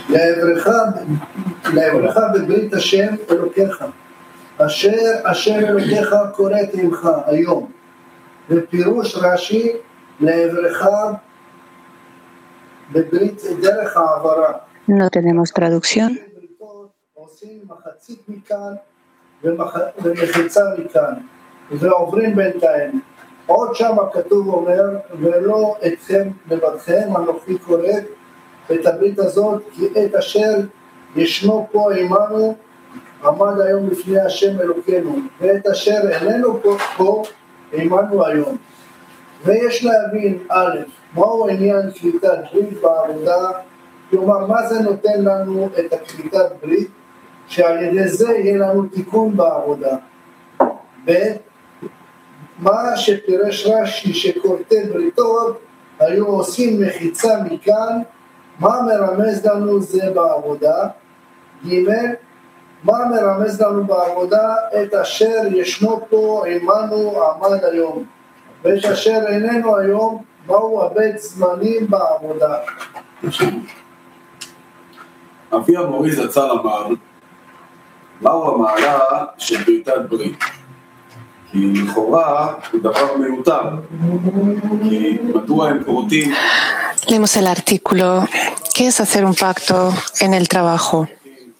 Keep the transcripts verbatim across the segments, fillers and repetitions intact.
לעברך, לעברך בברית השם אלוקיך, אשר אשר אלוקיך קוראת עמך היום. ופירוש רש"י, לעברך בברית דרך העברה. No tenemos traducción. עושים מחצית מכאן ומחיצה מכאן, ועוברים בינתיים. עוד שמה כתוב אומר, ולא אתכם לבדכם, אנוכי קוראת את הברית הזאת, כי את אשר ישנו פה עמנו, עמד היום לפני השם אלוקינו, ואת אשר איננו פה, פה עמנו היום. ויש להבין, א', מהו עניין קליטת ברית בעבודה, כלומר, מה זה נותן לנו את הקליטת ברית, שעל ידי זה יהיה לנו תיקון בעבודה. ב', מה שפירש רש"י שקורטי בריתות, היו עושים מחיצה מכאן, מה מרמז לנו זה בעבודה. ג', מה מרמז לנו בעבודה, את אשר ישנו פה עמנו עמד היום, ואת אשר איננו היום, מהו הבית זמנים בעבודה. אבי המורי זצ"ל אמר, מהו המעלה של בריתת ברית? כי לכאורה הוא דבר מיותר, כי מדוע הם כורתים? Leemos el artículo, ¿qué es hacer un pacto en el trabajo?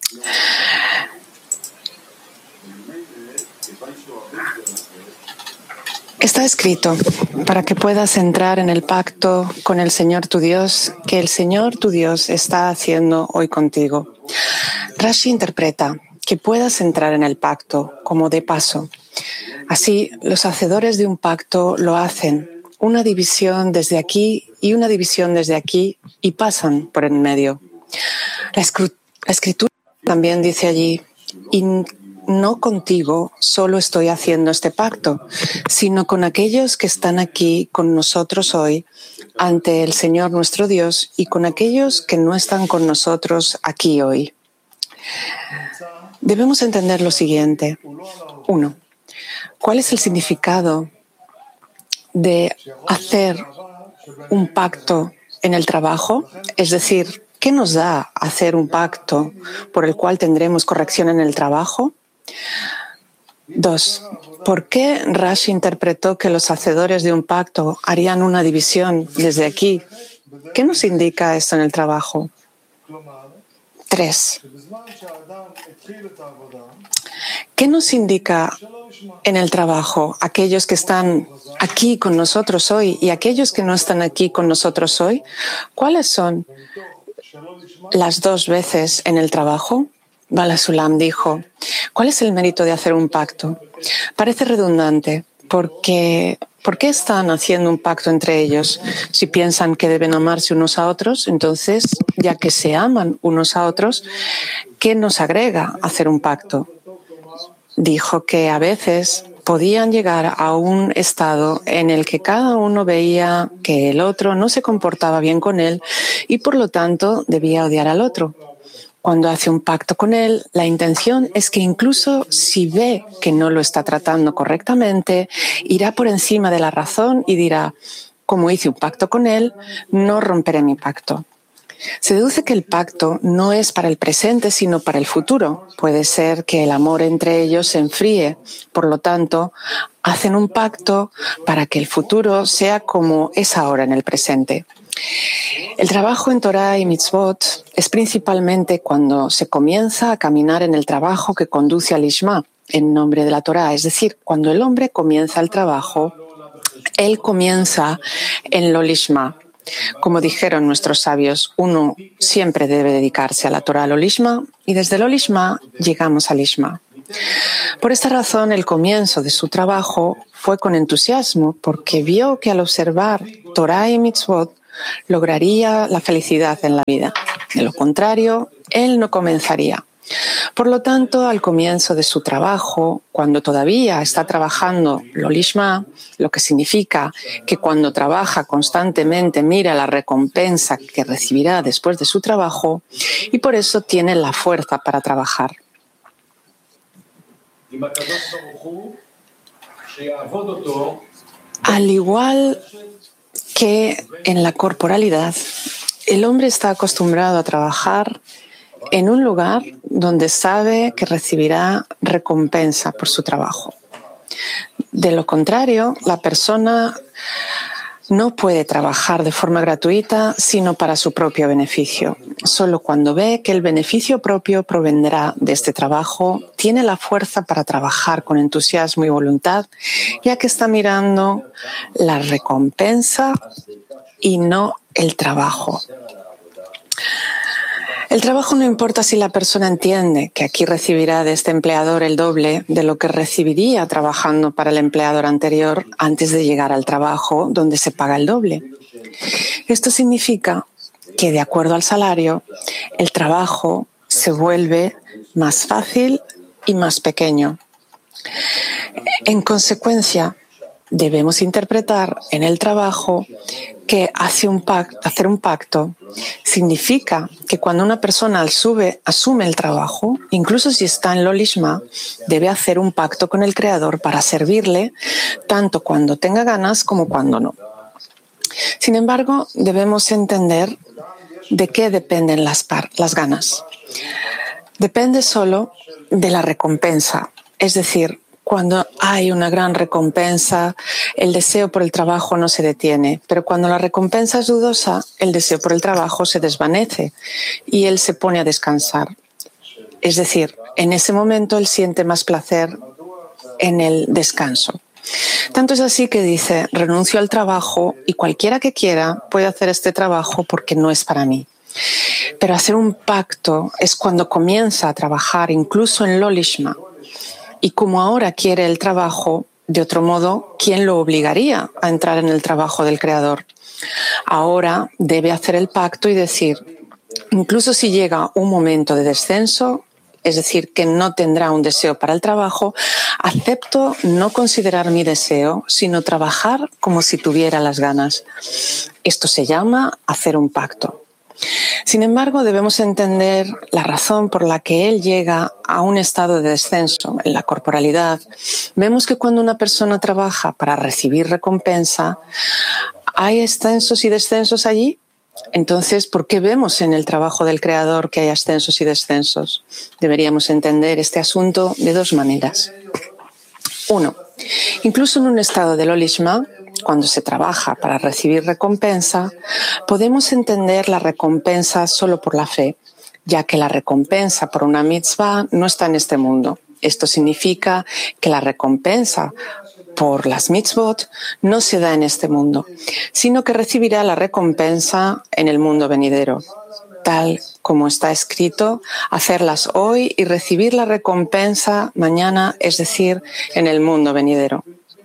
Está escrito, para que puedas entrar en el pacto con el Señor tu Dios, que el Señor tu Dios está haciendo hoy contigo. Rashi interpreta, que puedas entrar en el pacto como de paso. Así, los hacedores de un pacto lo hacen, una división desde aquí y una división desde aquí, y pasan por en medio. La, escru- la escritura también dice allí, y no contigo solo estoy haciendo este pacto, sino con aquellos que están aquí con nosotros hoy ante el Señor nuestro Dios y con aquellos que no están con nosotros aquí hoy. Debemos entender lo siguiente. Uno, ¿cuál es el significado de hacer un pacto en el trabajo? Es decir, ¿qué nos da hacer un pacto por el cual tendremos corrección en el trabajo? Dos, ¿por qué Rashi interpretó que los hacedores de un pacto harían una división desde aquí? ¿Qué nos indica esto en el trabajo? Tres, ¿qué nos indica en el trabajo aquellos que están aquí con nosotros hoy y aquellos que no están aquí con nosotros hoy? ¿Cuáles son las dos veces en el trabajo? Bala Sulam dijo, ¿cuál es el mérito de hacer un pacto? Parece redundante, porque ¿por qué están haciendo un pacto entre ellos? Si piensan que deben amarse unos a otros, entonces, ya que se aman unos a otros, ¿qué nos agrega hacer un pacto? Dijo que a veces podían llegar a un estado en el que cada uno veía que el otro no se comportaba bien con él y por lo tanto debía odiar al otro. Cuando hace un pacto con él, la intención es que incluso si ve que no lo está tratando correctamente, irá por encima de la razón y dirá, como hice un pacto con él, no romperé mi pacto. Se deduce que el pacto no es para el presente, sino para el futuro. Puede ser que el amor entre ellos se enfríe. Por lo tanto, hacen un pacto para que el futuro sea como es ahora en el presente. El trabajo en Torah y Mitzvot es principalmente cuando se comienza a caminar en el trabajo que conduce al Lishma, en nombre de la Torah. Es decir, cuando el hombre comienza el trabajo, él comienza en lo Lishma. Como dijeron nuestros sabios, uno siempre debe dedicarse a la Torah, lo Lishma, y desde lo Lishma llegamos al Lishma. Por esta razón, el comienzo de su trabajo fue con entusiasmo, porque vio que al observar Torah y Mitzvot lograría la felicidad en la vida. De lo contrario, él no comenzaría. Por lo tanto, al comienzo de su trabajo, cuando todavía está trabajando lo Lishma, lo que significa que cuando trabaja constantemente mira la recompensa que recibirá después de su trabajo y por eso tiene la fuerza para trabajar. Al igual que en la corporalidad, el hombre está acostumbrado a trabajar en un lugar donde sabe que recibirá recompensa por su trabajo. De lo contrario, la persona no puede trabajar de forma gratuita sino para su propio beneficio. Solo cuando ve que el beneficio propio provendrá de este trabajo, tiene la fuerza para trabajar con entusiasmo y voluntad, ya que está mirando la recompensa y no el trabajo. El trabajo no importa si la persona entiende que aquí recibirá de este empleador el doble de lo que recibiría trabajando para el empleador anterior antes de llegar al trabajo donde se paga el doble. Esto significa que, de acuerdo al salario, el trabajo se vuelve más fácil y más pequeño. En consecuencia, debemos interpretar en el trabajo que hace un pacto, hacer un pacto significa que cuando una persona asume, asume el trabajo, incluso si está en lo lishma, debe hacer un pacto con el Creador para servirle tanto cuando tenga ganas como cuando no. Sin embargo, debemos entender de qué dependen las, par- las ganas. Depende solo de la recompensa, es decir, cuando hay una gran recompensa, el deseo por el trabajo no se detiene, pero cuando la recompensa es dudosa, el deseo por el trabajo se desvanece y él se pone a descansar. Es decir, en ese momento él siente más placer en el descanso. Tanto es así que dice, renuncio al trabajo y cualquiera que quiera puede hacer este trabajo porque no es para mí. Pero hacer un pacto es cuando comienza a trabajar incluso en lo lishma. Y como ahora quiere el trabajo, de otro modo, ¿quién lo obligaría a entrar en el trabajo del Creador? Ahora debe hacer el pacto y decir, incluso si llega un momento de descenso, es decir, que no tendrá un deseo para el trabajo, acepto no considerar mi deseo, sino trabajar como si tuviera las ganas. Esto se llama hacer un pacto. Sin embargo, debemos entender la razón por la que él llega a un estado de descenso en la corporalidad. Vemos que cuando una persona trabaja para recibir recompensa, ¿hay ascensos y descensos allí? Entonces, ¿por qué vemos en el trabajo del Creador que hay ascensos y descensos? Deberíamos entender este asunto de dos maneras. Uno, incluso en un estado de lo lishma, cuando se trabaja para recibir recompensa, podemos entender la recompensa solo por la fe, ya que la recompensa por una mitzvah no está en este mundo. Esto significa que la recompensa por las mitzvot no se da en este mundo, sino que recibirá la recompensa en el mundo venidero, tal como está escrito, hacerlas hoy y recibir la recompensa mañana, es decir, en el mundo venidero.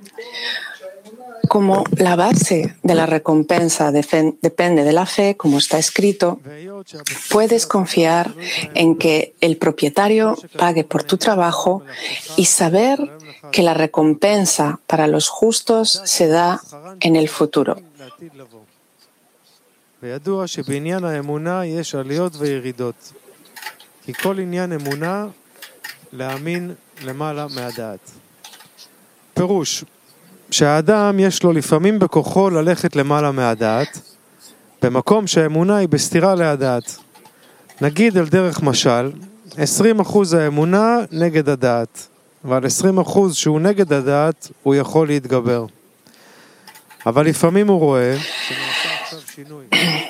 Como la base de la recompensa depende de la fe, como está escrito, puedes confiar en que el propietario pague por tu trabajo y saber que la recompensa para los justos se da en el futuro. שהאדם יש לו לפעמים בכוחו ללכת למעלה מהדעת, במקום שהאמונה היא בסתירה להדעת. נגיד על דרך משל, עשרים אחוז האמונה נגד הדעת, ועל עשרים אחוז שהוא נגד הדעת הוא יכול להתגבר. אבל לפעמים הוא רואה שנעשה עכשיו שינוי.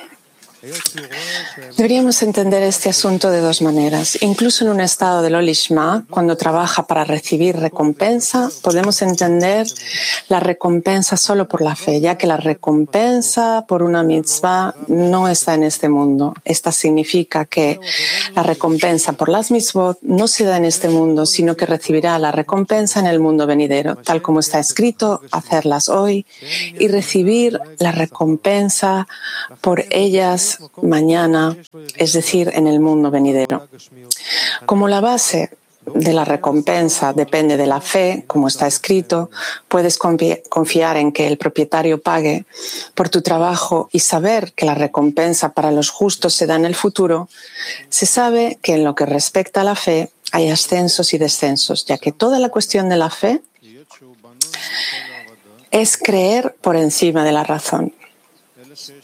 Deberíamos entender este asunto de dos maneras. Incluso en un estado de lo lishma, cuando trabaja para recibir recompensa, podemos entender la recompensa solo por la fe, ya que la recompensa por una mitzvah no está en este mundo. Esta significa que la recompensa por las mitzvot no se da en este mundo, sino que recibirá la recompensa en el mundo venidero, tal como está escrito, hacerlas hoy y recibir la recompensa por ellas mañana, es decir, en el mundo venidero. Como la base de la recompensa depende de la fe, como está escrito, puedes confiar en que el propietario pague por tu trabajo y saber que la recompensa para los justos se da en el futuro. Se sabe que en lo que respecta a la fe hay ascensos y descensos, ya que toda la cuestión de la fe es creer por encima de la razón.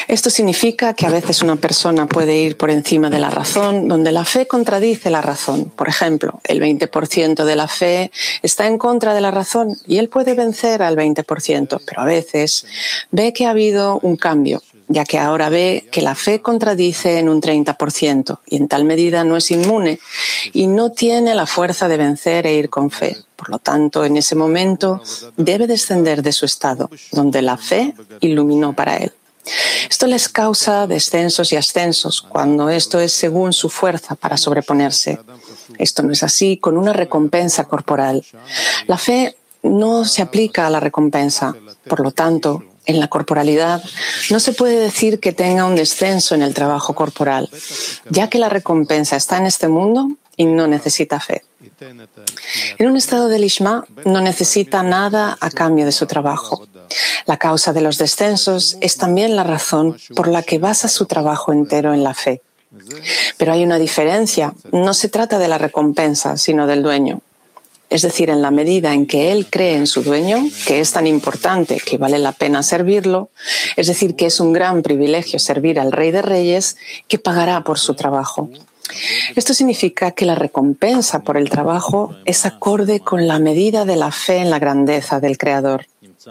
Esto significa que a veces una persona puede ir por encima de la razón, donde la fe contradice la razón. Por ejemplo, el veinte por ciento de la fe está en contra de la razón y él puede vencer al veinte por ciento, pero a veces ve que ha habido un cambio, ya que ahora ve que la fe contradice en un treinta por ciento y en tal medida no es inmune y no tiene la fuerza de vencer e ir con fe. Por lo tanto, en ese momento debe descender de su estado, donde la fe iluminó para él. Esto les causa descensos y ascensos cuando esto es según su fuerza para sobreponerse. Esto no es así con una recompensa corporal. La fe no se aplica a la recompensa. Por lo tanto, en la corporalidad no se puede decir que tenga un descenso en el trabajo corporal, ya que la recompensa está en este mundo y no necesita fe. En un estado de Lishma no necesita nada a cambio de su trabajo. La causa de los descensos es también la razón por la que basa su trabajo entero en la fe. Pero hay una diferencia. No se trata de la recompensa, sino del dueño. Es decir, en la medida en que él cree en su dueño, que es tan importante que vale la pena servirlo, es decir, que es un gran privilegio servir al Rey de Reyes, que pagará por su trabajo. Esto significa que la recompensa por el trabajo es acorde con la medida de la fe en la grandeza del Creador.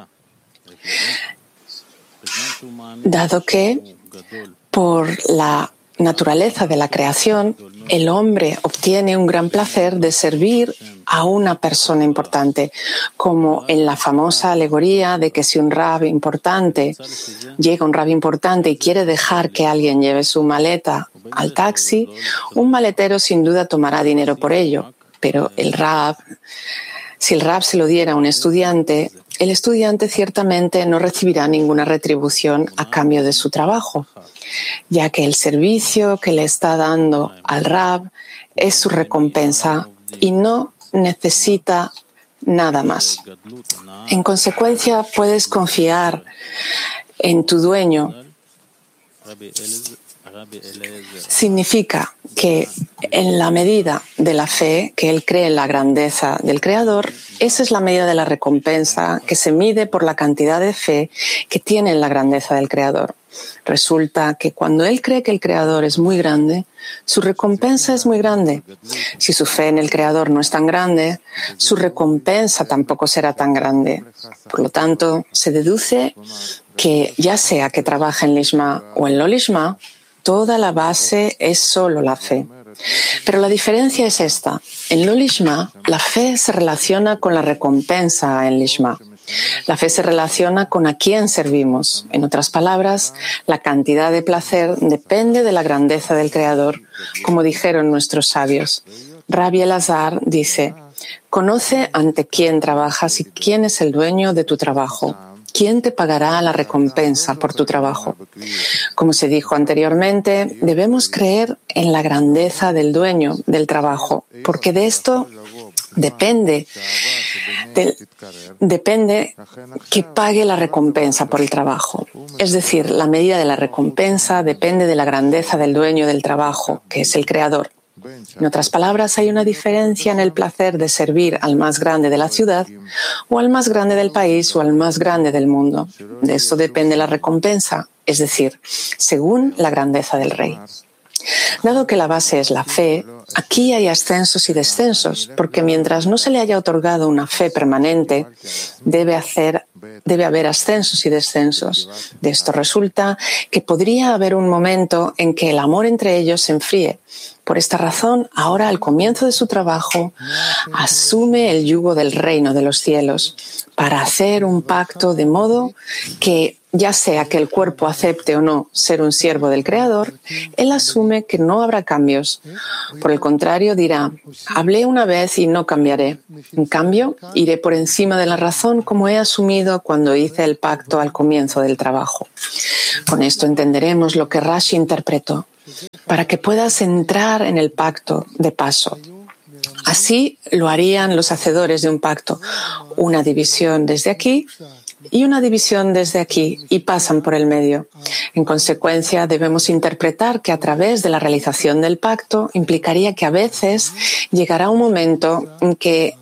Dado que, por la naturaleza de la creación, el hombre obtiene un gran placer de servir a una persona importante, como en la famosa alegoría de que si un rab importante, llega un rab importante y quiere dejar que alguien lleve su maleta al taxi, un maletero sin duda tomará dinero por ello, pero el rab, si el rab se lo diera a un estudiante, el estudiante ciertamente no recibirá ninguna retribución a cambio de su trabajo, ya que el servicio que le está dando al rab es su recompensa y no necesita nada más. En consecuencia, puedes confiar en tu dueño. Significa que en la medida de la fe que él cree en la grandeza del Creador, esa es la medida de la recompensa que se mide por la cantidad de fe que tiene en la grandeza del Creador. Resulta que cuando él cree que el Creador es muy grande, su recompensa es muy grande. Si su fe en el Creador no es tan grande, su recompensa tampoco será tan grande. Por lo tanto, se deduce que ya sea que trabaje en Lishma o en lo Lishma, toda la base es solo la fe. Pero la diferencia es esta. En lo Lishma, la fe se relaciona con la recompensa en Lishma. La fe se relaciona con a quién servimos. En otras palabras, la cantidad de placer depende de la grandeza del Creador, como dijeron nuestros sabios. Rabbi Elazar dice, conoce ante quién trabajas y quién es el dueño de tu trabajo. ¿Quién te pagará la recompensa por tu trabajo? Como se dijo anteriormente, debemos creer en la grandeza del dueño del trabajo, porque de esto depende, de, depende que pague la recompensa por el trabajo. Es decir, la medida de la recompensa depende de la grandeza del dueño del trabajo, que es el Creador. En otras palabras, hay una diferencia en el placer de servir al más grande de la ciudad o al más grande del país o al más grande del mundo. De esto depende la recompensa, es decir, según la grandeza del rey. Dado que la base es la fe, aquí hay ascensos y descensos, porque mientras no se le haya otorgado una fe permanente, debe, hacer, debe haber ascensos y descensos. De esto resulta que podría haber un momento en que el amor entre ellos se enfríe. Por esta razón, ahora al comienzo de su trabajo, asume el yugo del reino de los cielos para hacer un pacto de modo que, ya sea que el cuerpo acepte o no ser un siervo del Creador, él asume que no habrá cambios. Por el contrario, dirá, hablé una vez y no cambiaré. En cambio, iré por encima de la razón como he asumido cuando hice el pacto al comienzo del trabajo. Con esto entenderemos lo que Rashi interpretó, para que puedas entrar en el pacto de paso. Así lo harían los hacedores de un pacto, una división desde aquí y una división desde aquí, y pasan por el medio. En consecuencia, debemos interpretar que a través de la realización del pacto implicaría que a veces llegará un momento en que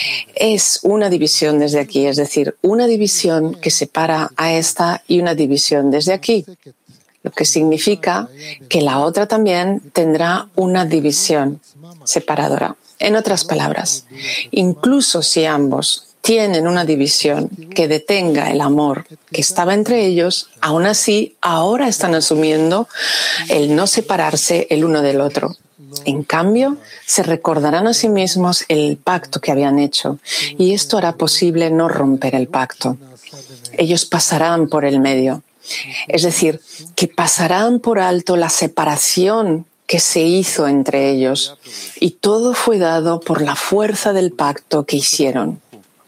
es una división desde aquí, es decir, una división que separa a esta y una división desde aquí. lo que significa que la otra también tendrá una división separadora. En otras palabras, incluso si ambos tienen una división que detenga el amor que estaba entre ellos, aún así ahora están asumiendo el no separarse el uno del otro. En cambio, se recordarán a sí mismos el pacto que habían hecho y esto hará posible no romper el pacto. Ellos pasarán por el medio, es decir, que pasarán por alto la separación que se hizo entre ellos y todo fue dado por la fuerza del pacto que hicieron.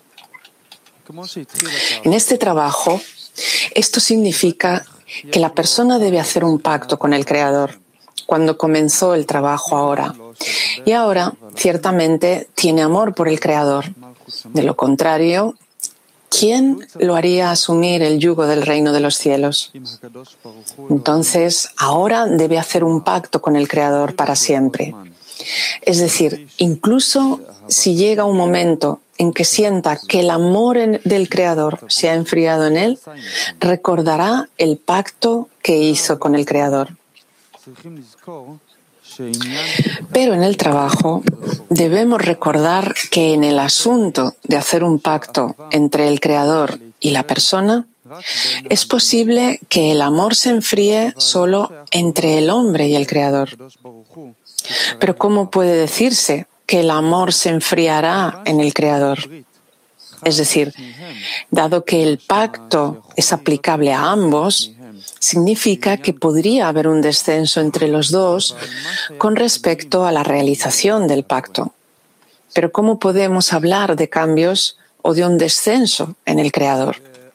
En este trabajo, esto significa que la persona debe hacer un pacto con el Creador cuando comenzó el trabajo ahora. Y ahora, ciertamente, tiene amor por el Creador. De lo contrario, ¿quién lo haría asumir el yugo del reino de los cielos? Entonces, ahora debe hacer un pacto con el Creador para siempre. Es decir, incluso si llega un momento en que sienta que el amor en, del Creador se ha enfriado en él, recordará el pacto que hizo con el Creador. Pero en el trabajo debemos recordar que en el asunto de hacer un pacto entre el Creador y la persona, es posible que el amor se enfríe solo entre el hombre y el Creador. Pero ¿cómo puede decirse que el amor se enfriará en el Creador? Es decir, dado que el pacto es aplicable a ambos, significa que podría haber un descenso entre los dos con respecto a la realización del pacto. Pero ¿cómo podemos hablar de cambios o de un descenso en el Creador?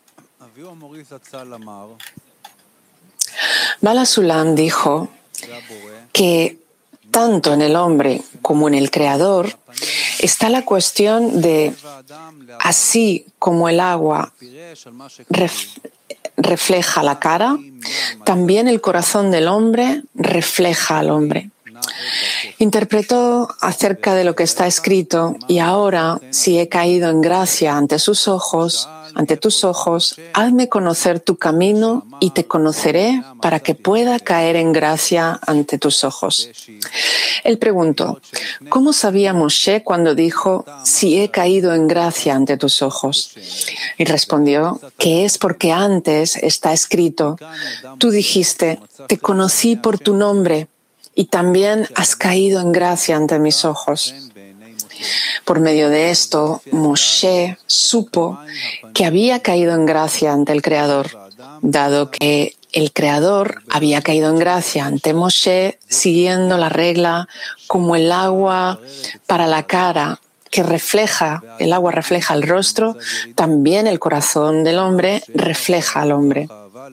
Bala Sulam dijo que tanto en el hombre como en el Creador está la cuestión de así como el agua ref, refleja la cara, también el corazón del hombre refleja al hombre. Interpretó acerca de lo que está escrito y ahora, si he caído en gracia ante sus ojos, ante tus ojos, hazme conocer tu camino y te conoceré para que pueda caer en gracia ante tus ojos. Él preguntó, ¿cómo sabía Moshe cuando dijo, si he caído en gracia ante tus ojos? Y respondió que es porque antes está escrito, tú dijiste, te conocí por tu nombre y también has caído en gracia ante mis ojos. Por medio de esto, Moshe supo que había caído en gracia ante el Creador, dado que el Creador había caído en gracia ante Moshe siguiendo la regla como el agua para la cara que refleja, el agua refleja el rostro, también el corazón del hombre refleja al hombre.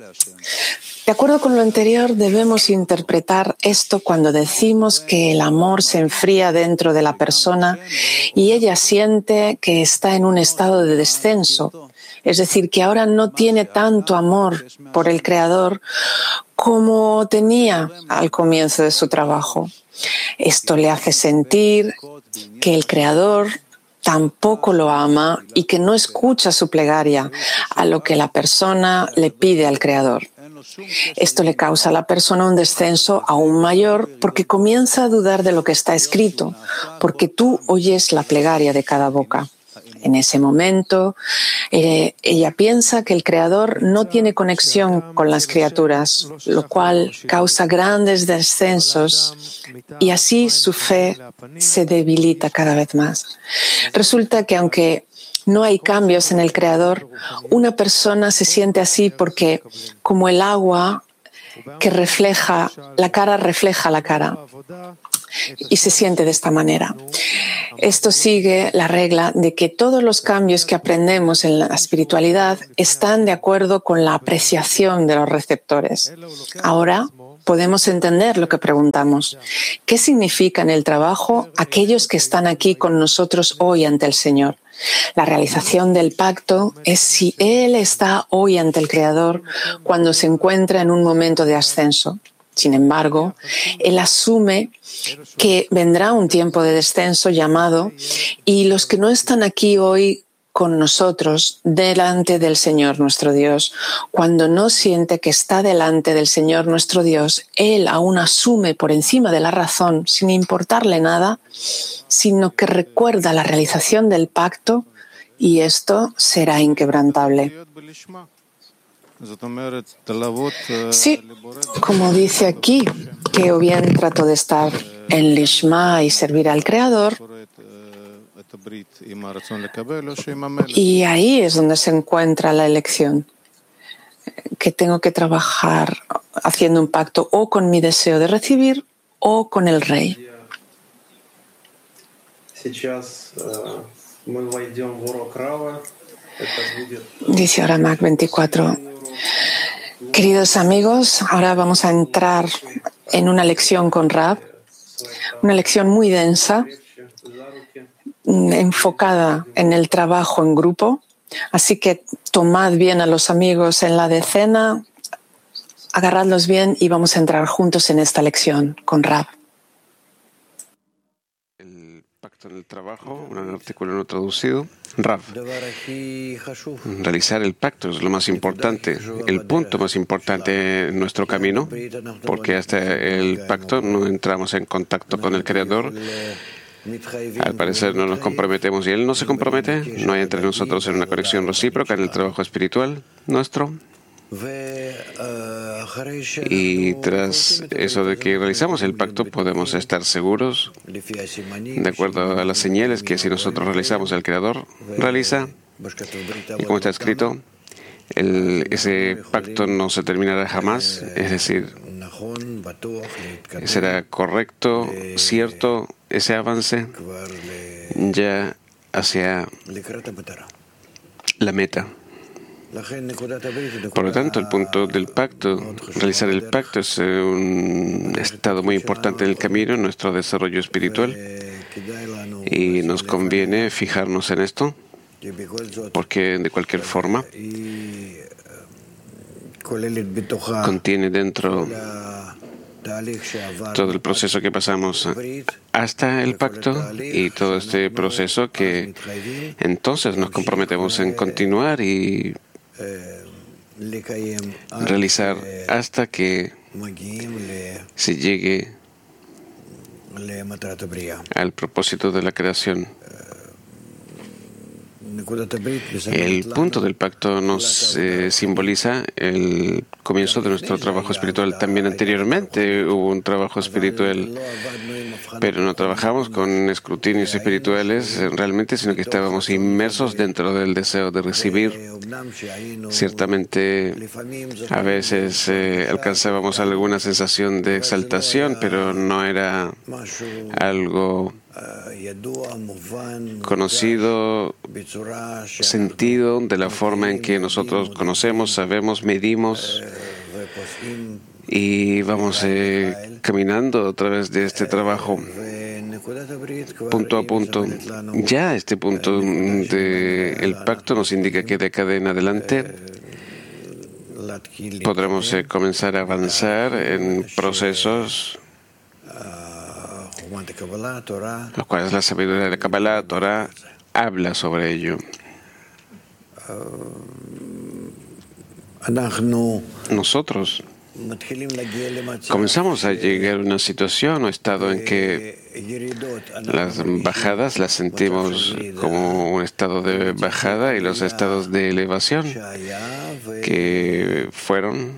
De acuerdo con lo anterior, debemos interpretar esto cuando decimos que el amor se enfría dentro de la persona y ella siente que está en un estado de descenso, es decir, que ahora no tiene tanto amor por el Creador como tenía al comienzo de su trabajo. Esto le hace sentir que el Creador tampoco lo ama y que no escucha su plegaria a lo que la persona le pide al Creador. Esto le causa a la persona un descenso aún mayor porque comienza a dudar de lo que está escrito, porque tú oyes la plegaria de cada boca. En ese momento, eh, ella piensa que el Creador no tiene conexión con las criaturas, lo cual causa grandes descensos y así su fe se debilita cada vez más. Resulta que aunque no hay cambios en el Creador, una persona se siente así porque, como el agua que refleja, la cara refleja la cara, y se siente de esta manera. Esto sigue la regla de que todos los cambios que aprendemos en la espiritualidad están de acuerdo con la apreciación de los receptores. Ahora podemos entender lo que preguntamos. ¿Qué significa en el trabajo aquellos que están aquí con nosotros hoy ante el Señor? La realización del pacto es si Él está hoy ante el Creador cuando se encuentra en un momento de ascenso. Sin embargo, Él asume que vendrá un tiempo de descenso llamado y los que no están aquí hoy con nosotros delante del Señor nuestro Dios. Cuando no siente que está delante del Señor nuestro Dios, Él aún asume por encima de la razón, sin importarle nada, sino que recuerda la realización del pacto y esto será inquebrantable. Sí, como dice aquí, que o bien trato de estar en Lishma y servir al Creador, y ahí es donde se encuentra la elección, que tengo que trabajar haciendo un pacto o con mi deseo de recibir o con el Rey. Dice ahora Mac veinticuatro. Queridos amigos, ahora vamos a entrar en una lección con Rab, una lección muy densa, enfocada en el trabajo en grupo. Así que tomad bien a los amigos en la decena, agarradlos bien y vamos a entrar juntos en esta lección con Rab. El pacto en el trabajo, un artículo no traducido. Rav, realizar el pacto es lo más importante, el punto más importante en nuestro camino, porque hasta el pacto no entramos en contacto con el Creador. Al parecer no nos comprometemos y Él no se compromete, no hay entre nosotros una conexión recíproca en el trabajo espiritual nuestro. Y tras eso de que realizamos el pacto podemos estar seguros, de acuerdo a las señales que si nosotros realizamos, el Creador realiza, y como está escrito, el, ese pacto no se terminará jamás, es decir, será correcto, cierto, ese avance ya hacia la meta. Por lo tanto, el punto del pacto, realizar el pacto es un estado muy importante en el camino, en nuestro desarrollo espiritual, y nos conviene fijarnos en esto, porque de cualquier forma contiene dentro todo el proceso que pasamos hasta el pacto y todo este proceso que entonces nos comprometemos en continuar y realizar hasta que se llegue al propósito de la creación. El punto del pacto nos eh, simboliza el comienzo de nuestro trabajo espiritual. También anteriormente hubo un trabajo espiritual, pero no trabajamos con escrutinios espirituales realmente, sino que estábamos inmersos dentro del deseo de recibir. Ciertamente, a veces eh, alcanzábamos alguna sensación de exaltación, pero no era algo conocido, sentido de la forma en que nosotros conocemos, sabemos, medimos y vamos eh, caminando a través de este trabajo punto a punto. Ya este punto del pacto nos indica que de acá en adelante podremos eh, comenzar a avanzar en procesos los cuales la sabiduría de Kabbalah, Torah, habla sobre ello. Nosotros comenzamos a llegar a una situación o estado en que las bajadas las sentimos como un estado de bajada y los estados de elevación que fueron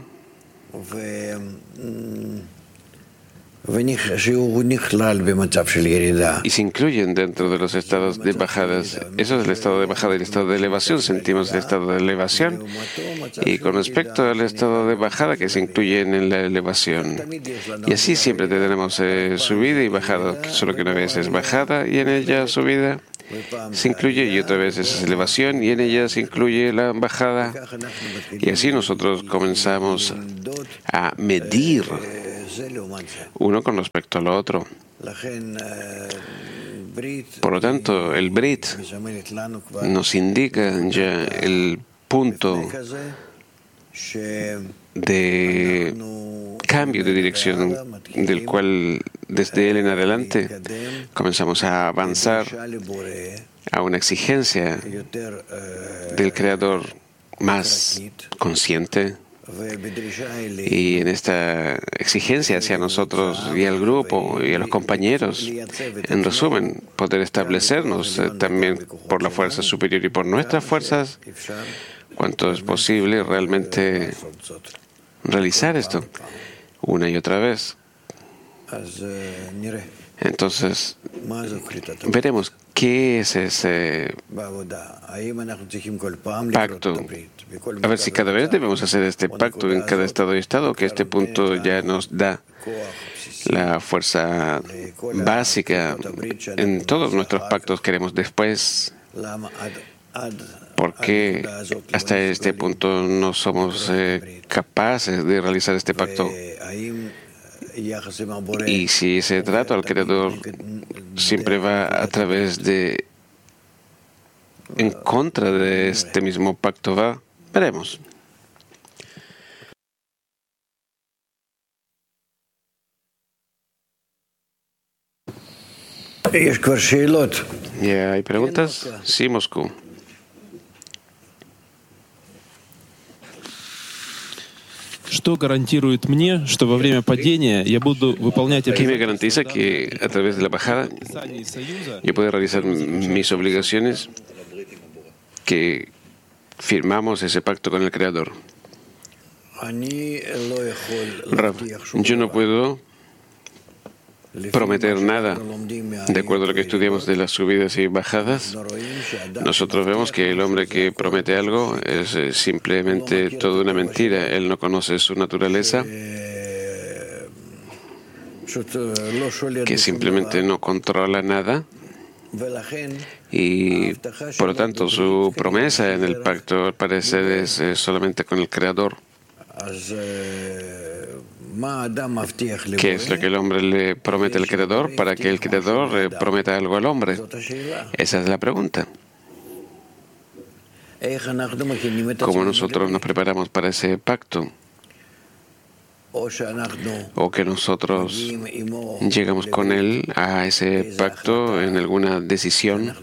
y se incluyen dentro de los estados de bajadas. Eso es el estado de bajada y el estado de elevación. Sentimos el estado de elevación y con respecto al estado de bajada que se incluyen en la elevación. Y así siempre tenemos eh, subida y bajada, solo que una vez es bajada y en ella subida se incluye y otra vez es elevación y en ella se incluye la bajada. Y así nosotros comenzamos a medir uno con respecto al otro. Por lo tanto, el Brit nos indica ya el punto de cambio de dirección del cual desde él en adelante comenzamos a avanzar a una exigencia del Creador más consciente. Y en esta exigencia hacia nosotros y al grupo y a los compañeros, en resumen, poder establecernos eh, también por la fuerza superior y por nuestras fuerzas, cuanto es posible realmente realizar esto una y otra vez. Entonces, veremos qué es ese pacto. A ver si cada vez debemos hacer este pacto en cada estado y estado, que este punto ya nos da la fuerza básica en todos nuestros pactos. Queremos después, porque hasta este punto no somos eh, capaces de realizar este pacto. Y si ese trato al Creador siempre va a través de, en contra de este mismo pacto, va, veremos. ¿Ya hay preguntas? Sí, Moscú. Что гарантирует мне, что во время падения я буду выполнять ¿Qué me garantiza que a través de la bajada yo pueda realizar mis obligaciones, que firmamos ese pacto con el Creador? Rav, yo no puedo prometer nada. De acuerdo a lo que estudiamos de las subidas y bajadas, nosotros vemos que el hombre que promete algo es simplemente toda una mentira. Él no conoce su naturaleza, que simplemente no controla nada, y por lo tanto su promesa en el pacto al parecer es solamente con el Creador. ¿Qué es lo que el hombre le promete al Creador para que el Creador eh, prometa algo al hombre? Esa es la pregunta. ¿Cómo nosotros nos preparamos para ese pacto? ¿O que nosotros llegamos con él a ese pacto en alguna decisión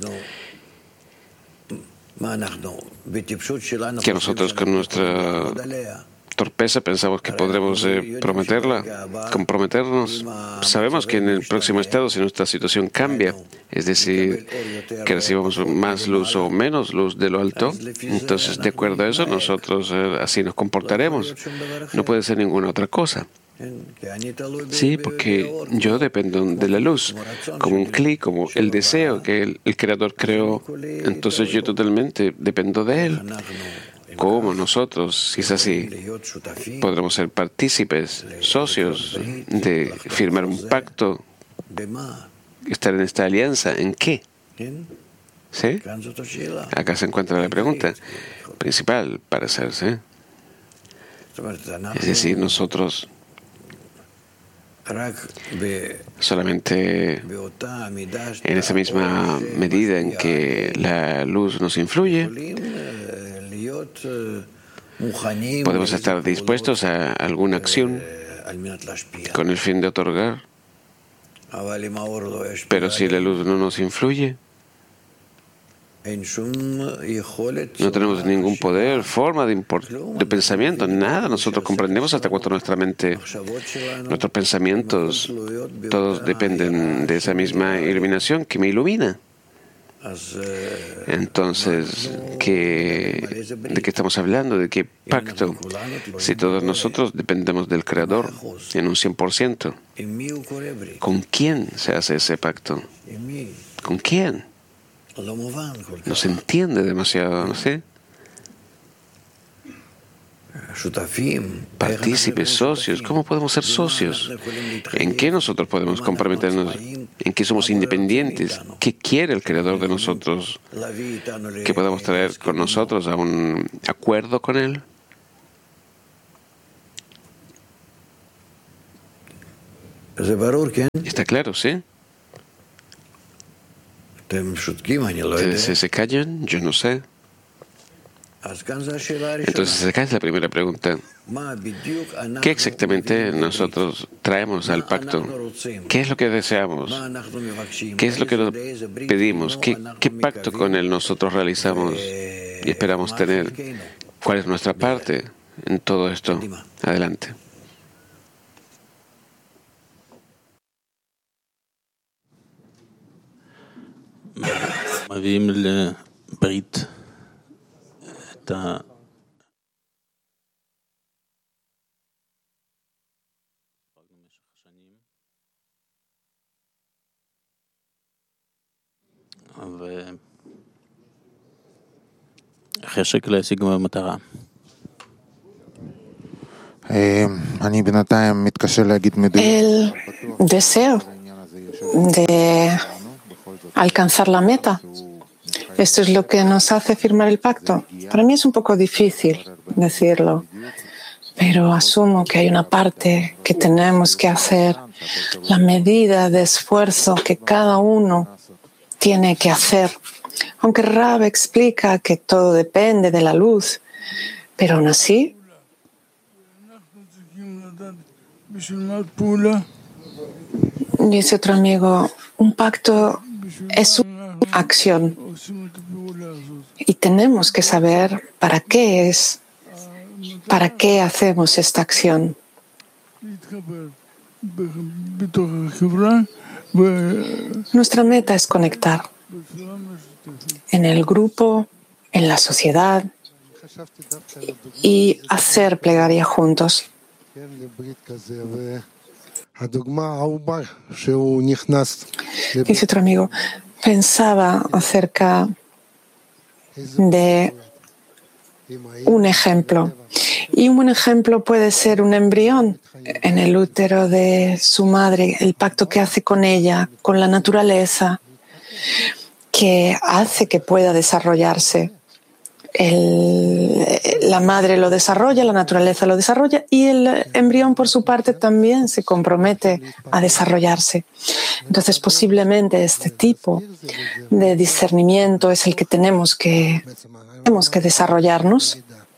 que nosotros con nuestra torpeza pensamos que podremos eh, prometerla, comprometernos? Sabemos que en el próximo estado, si nuestra situación cambia, es decir, que recibamos más luz o menos luz de lo alto, entonces de acuerdo a eso nosotros eh, así nos comportaremos. No puede ser ninguna otra cosa. Sí, porque yo dependo de la luz, como un cli, como el deseo que el, el Creador creó. Entonces yo totalmente dependo de Él. Como nosotros, si es así, podremos ser partícipes, socios de firmar un pacto, estar en esta alianza. ¿En qué? ¿Sí? Acá se encuentra la pregunta principal para hacerse. Es decir, nosotros solamente en esa misma medida en que la luz nos influye, podemos estar dispuestos a alguna acción con el fin de otorgar. Pero si la luz no nos influye, no tenemos ningún poder, forma de, de pensamiento, nada. Nosotros comprendemos hasta cuánto nuestra mente, nuestros pensamientos, todos dependen de esa misma iluminación que me ilumina. Entonces, ¿qué, ¿de qué estamos hablando? ¿De qué pacto? Si todos nosotros dependemos del Creador en un cien por ciento, ¿con quién se hace ese pacto? ¿Con quién? No se entiende demasiado, ¿no sé? Partícipes, socios. ¿Cómo podemos ser socios? ¿En qué nosotros podemos comprometernos? ¿En qué somos independientes? ¿Qué quiere el Creador de nosotros? ¿Que podamos traer con nosotros a un acuerdo con Él? ¿Está claro, sí? ¿Ustedes se callan? Yo no sé. Entonces, acá es la primera pregunta. ¿Qué exactamente nosotros traemos al pacto? ¿Qué es lo que deseamos? ¿Qué es lo que nos pedimos? ¿Qué, qué pacto con él nosotros realizamos y esperamos tener? ¿Cuál es nuestra parte en todo esto? Adelante. חשק להשיג מטרה. El deseo de alcanzar la meta. Esto es lo que nos hace firmar el pacto. Para mí es un poco difícil decirlo, pero asumo que hay una parte que tenemos que hacer, la medida de esfuerzo que cada uno tiene que hacer. Aunque Rab explica que todo depende de la luz, pero aún así, dice otro amigo, un pacto es una acción y tenemos que saber para qué es, para qué hacemos esta acción. Nuestra meta es conectar en el grupo, en la sociedad y hacer plegaria juntos. Dice otro amigo, pensaba acerca de un ejemplo. Y un buen ejemplo puede ser un embrión en el útero de su madre, el pacto que hace con ella, con la naturaleza, que hace que pueda desarrollarse. El, la madre lo desarrolla, la naturaleza lo desarrolla y el embrión por su parte también se compromete a desarrollarse. Entonces posiblemente este tipo de discernimiento es el que tenemos que, tenemos que desarrollarnos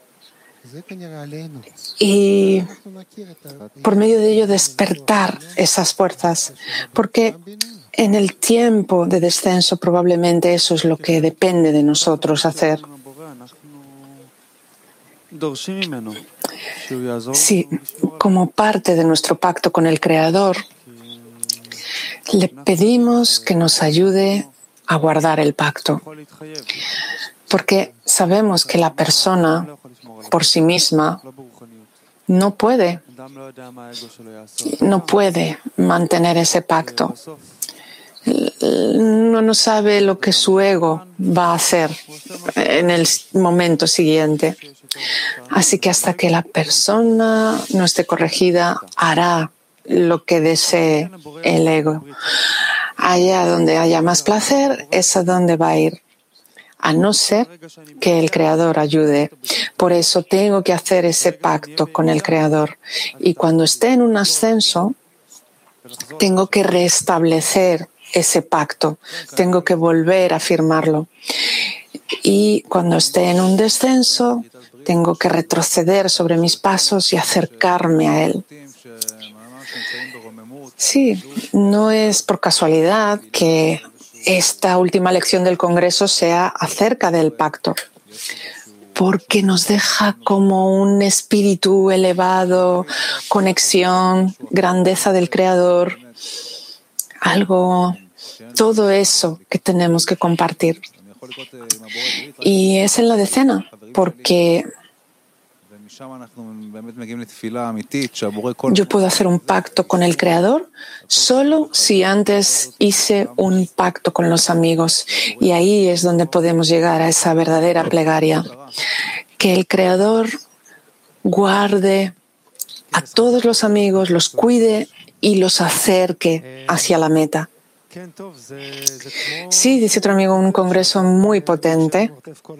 y por medio de ello despertar esas fuerzas, porque en el tiempo de descenso probablemente eso es lo que depende de nosotros hacer. Sí, como parte de nuestro pacto con el Creador, le pedimos que nos ayude a guardar el pacto, porque sabemos que la persona por sí misma no puede, no puede mantener ese pacto. No, no sabe lo que su ego va a hacer en el momento siguiente. Así que hasta que la persona no esté corregida, hará lo que desee el ego. Allá donde haya más placer, es a donde va a ir, a no ser que el Creador ayude. Por eso tengo que hacer ese pacto con el Creador. Y cuando esté en un ascenso, tengo que restablecer ese pacto, tengo que volver a firmarlo. Y cuando esté en un descenso, tengo que retroceder sobre mis pasos y acercarme a él. Sí, no es por casualidad que esta última lección del Congreso sea acerca del pacto, porque nos deja como un espíritu elevado, conexión, grandeza del Creador, algo, todo eso que tenemos que compartir. Y es en la decena, porque yo puedo hacer un pacto con el Creador solo si antes hice un pacto con los amigos. Y ahí es donde podemos llegar a esa verdadera plegaria. Que el Creador guarde a todos los amigos, los cuide y los acerque hacia la meta. Sí, dice otro amigo, un congreso muy potente.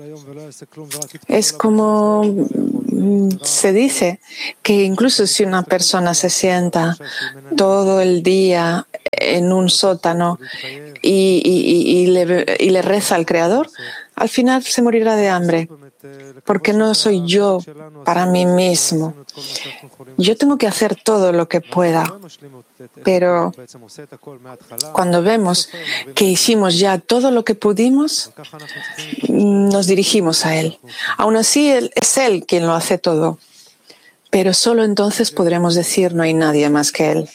Es como se dice que incluso si una persona se sienta todo el día en un sótano y, y, y, y, le, y le reza al Creador, al final se morirá de hambre. porque no soy yo para mí mismo. Yo tengo que hacer todo lo que pueda, pero cuando vemos que hicimos ya todo lo que pudimos, nos dirigimos a Él. Aún así, él, es Él quien lo hace todo, pero solo entonces podremos decir no hay nadie más que Él.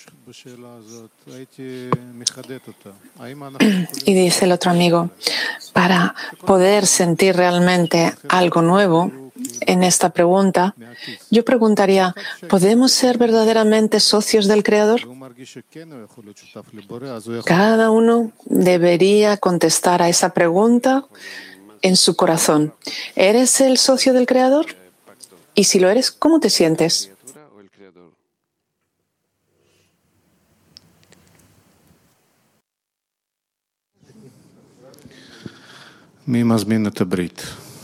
Y dice el otro amigo, para poder sentir realmente algo nuevo en esta pregunta, yo preguntaría, ¿podemos ser verdaderamente socios del Creador? Cada uno debería contestar a esa pregunta en su corazón. ¿Eres el socio del Creador? Y si lo eres, ¿cómo te sientes? מי מזמין את הברית?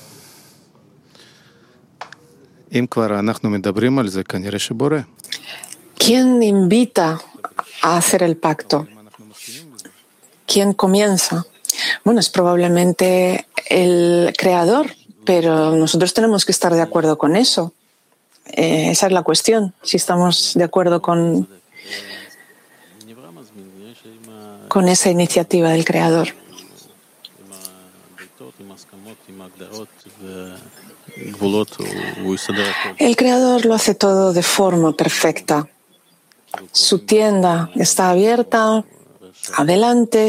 אם כבר אנחנו מדברים על זה, כנראה שבורא. ¿Quién invita a hacer el pacto? ¿Quién comienza? Bueno, es probablemente el Creador, pero nosotros tenemos que estar de acuerdo con eso. Eh, esa es la cuestión, si estamos de acuerdo con, con esa iniciativa del Creador. El Creador lo hace todo de forma perfecta. Su tienda está abierta, adelante.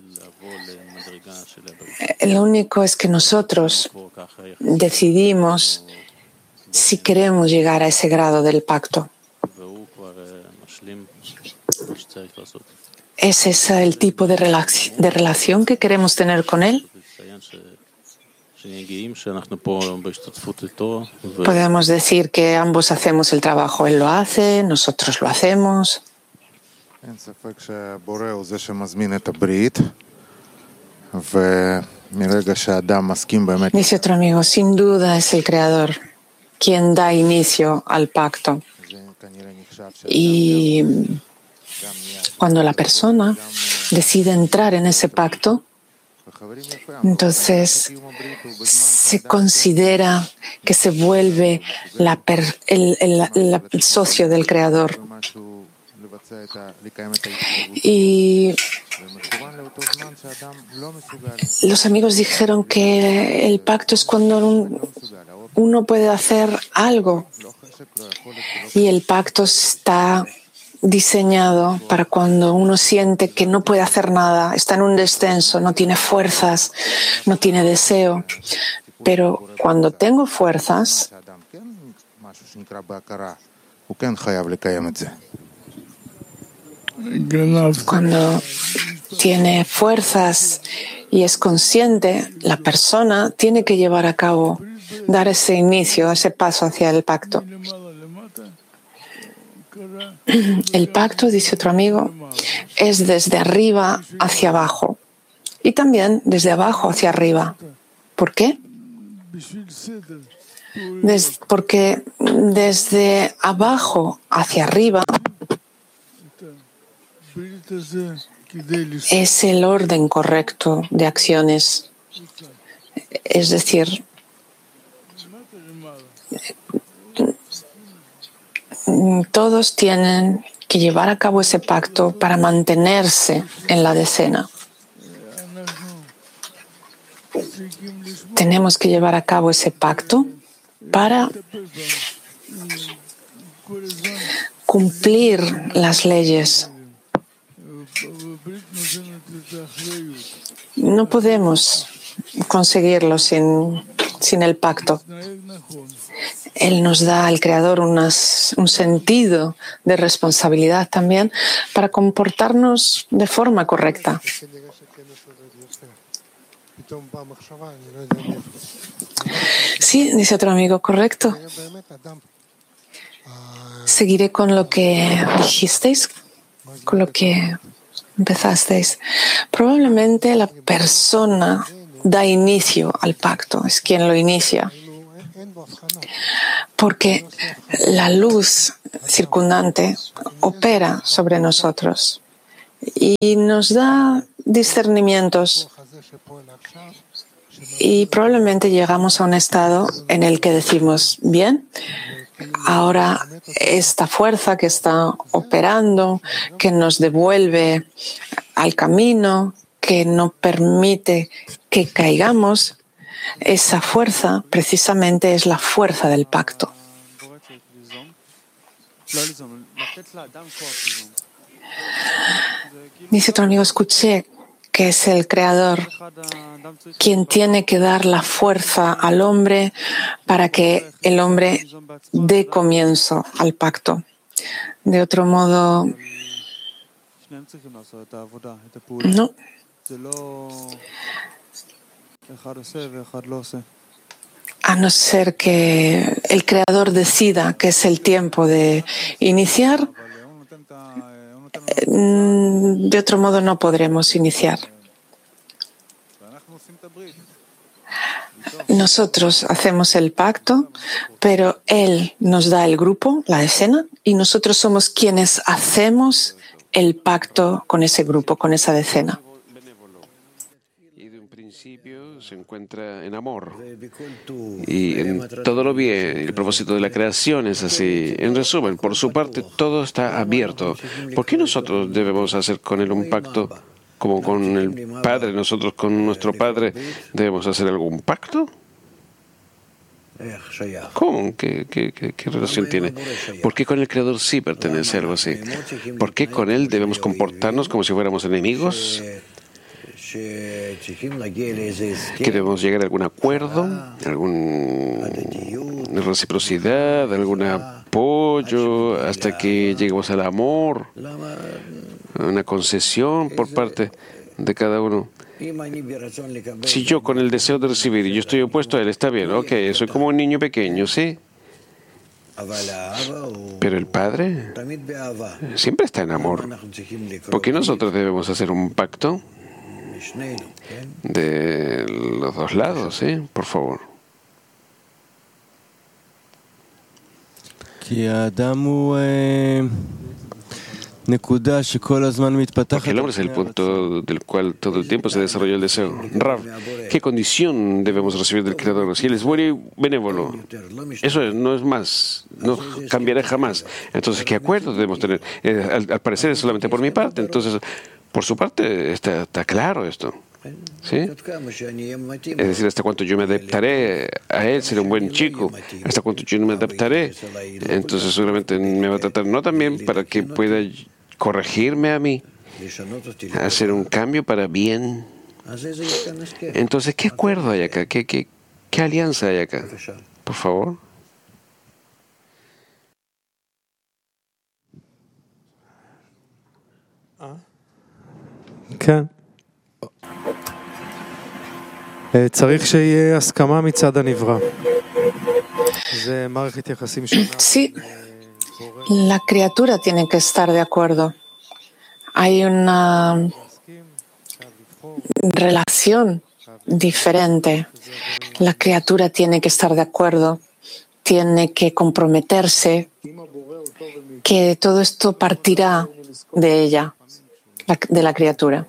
Lo único es que nosotros decidimos si queremos llegar a ese grado del pacto. ¿Es ese el tipo de relac- de relación que queremos tener con Él? Podemos decir que ambos hacemos el trabajo. Él lo hace, nosotros lo hacemos. Dice otro amigo, sin duda es el Creador quien da inicio al pacto. Y cuando la persona decide entrar en ese pacto, entonces se considera que se vuelve la per, el, el, el, el socio del Creador. Y los amigos dijeron que el pacto es cuando un, uno puede hacer algo, y el pacto está diseñado para cuando uno siente que no puede hacer nada, está en un descenso, no tiene fuerzas, no tiene deseo. Pero cuando tengo fuerzas, cuando tiene fuerzas y es consciente, la persona tiene que llevar a cabo, dar ese inicio, ese paso hacia el pacto. El pacto, dice otro amigo, es desde arriba hacia abajo y también desde abajo hacia arriba. ¿Por qué? Des, porque desde abajo hacia arriba es el orden correcto de acciones. Es decir, todos tienen que llevar a cabo ese pacto para mantenerse en la decena. Tenemos que llevar a cabo ese pacto para cumplir las leyes. No podemos conseguirlo sin, sin el pacto. Él nos da al Creador unas, un sentido de responsabilidad también para comportarnos de forma correcta. Sí, dice otro amigo, correcto. Seguiré con lo que dijisteis, con lo que empezasteis. Probablemente la persona da inicio al pacto, es quien lo inicia. Porque la luz circundante opera sobre nosotros y nos da discernimientos Y probablemente llegamos a un estado en el que decimos, bien, ahora esta fuerza que está operando, que nos devuelve al camino, que no permite que caigamos, esa fuerza precisamente es la fuerza del pacto. Dice otro amigo, escuché que es el Creador quien tiene que dar la fuerza al hombre para que el hombre dé comienzo al pacto. De otro modo, no. A no ser que el Creador decida que es el tiempo de iniciar, de otro modo no podremos iniciar. Nosotros hacemos el pacto, pero Él nos da el grupo, la decena, y nosotros somos quienes hacemos el pacto con ese grupo, con esa decena. Y de un principio se encuentra en amor. Y en todo lo bien, el propósito de la creación es así. En resumen, por su parte, todo está abierto. ¿Por qué nosotros debemos hacer con Él un pacto? Como con el Padre, nosotros con nuestro Padre, ¿debemos hacer algún pacto? ¿Cómo? ¿Qué, qué, qué, qué relación tiene? ¿Por qué con el Creador sí pertenece algo así? ¿Por qué con Él debemos comportarnos como si fuéramos enemigos? ¿Que debemos llegar a algún acuerdo, alguna reciprocidad, algún apoyo, hasta que lleguemos al amor, una concesión por parte de cada uno? Si yo con el deseo de recibir y yo estoy opuesto a él, está bien, ok, soy como un niño pequeño, sí. Pero el Padre siempre está en amor. ¿Por qué nosotros debemos hacer un pacto? De los dos lados, ¿sí? Por favor. Porque el hombre es el punto del cual todo el tiempo se desarrolla el deseo. Rav, ¿qué condición debemos recibir del Creador? Si Él es bueno y benévolo, eso no es más, no cambiará jamás. Entonces, ¿qué acuerdo debemos tener? Eh, al, al parecer es solamente por mi parte, entonces, por su parte está, está claro esto. ¿Sí? Es decir, hasta cuánto yo me adaptaré a él, seré un buen chico, hasta cuánto yo no me adaptaré, entonces seguramente me va a tratar no también para que pueda corregirme a mí, hacer un cambio para bien. Entonces, ¿qué acuerdo hay acá? ¿Qué, qué, qué alianza hay acá? Por favor. כן. צריך שיהיה הסכמה מצד הנברא. זה מערכת יחסים שונה. Sí, la criatura tiene que estar de acuerdo. Hay una relación diferente. La criatura tiene que estar de acuerdo, tiene que comprometerse, que todo esto partirá de ella, de la criatura.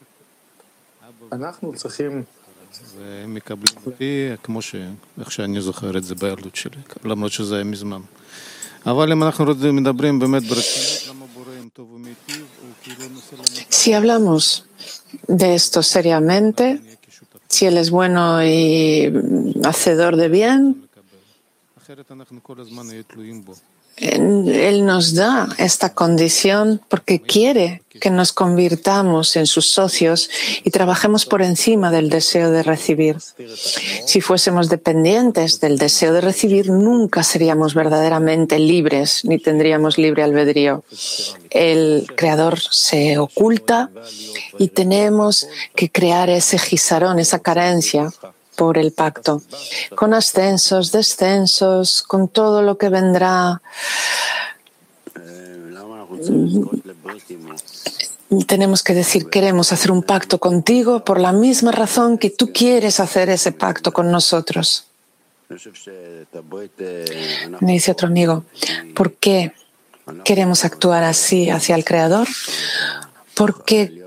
הם מקבלים אותי כמו איך שאני זוכר את זה בילדות שלי, למרות שזה היה מזמן. אבל אם אנחנו מדברים באמת ברצינות, למה בורא עם טוב ומיטיב, הוא כאילו נושא לנו... Si hablamos de esto seriamente, si Él es bueno y hacedor de bien, אחרת אנחנו כל הזמן נהיה תלויים בו. Él nos da esta condición porque quiere que nos convirtamos en sus socios y trabajemos por encima del deseo de recibir. Si fuésemos dependientes del deseo de recibir, nunca seríamos verdaderamente libres ni tendríamos libre albedrío. El Creador se oculta y tenemos que crear ese gisarón, esa carencia por el pacto, con ascensos, descensos, con todo lo que vendrá. Tenemos que decir, queremos hacer un pacto contigo por la misma razón que tú quieres hacer ese pacto con nosotros. Me dice otro amigo, ¿por qué queremos actuar así hacia el Creador? Porque